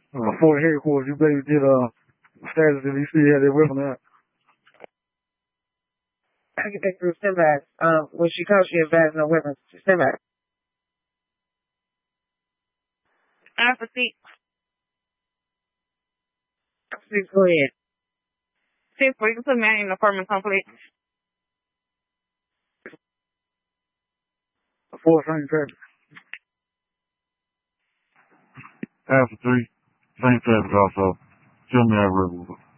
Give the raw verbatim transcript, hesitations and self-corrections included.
Uh, Fort headquarters, you better get a status if you see how they're weapon out. I get back through standby. Um, when she calls, she advised no weapons. Standby. Alpha six. Alpha six, go ahead. Six, you can put me in the apartment complex. Four same traffic. Alpha three, same traffic also. Tell me I river.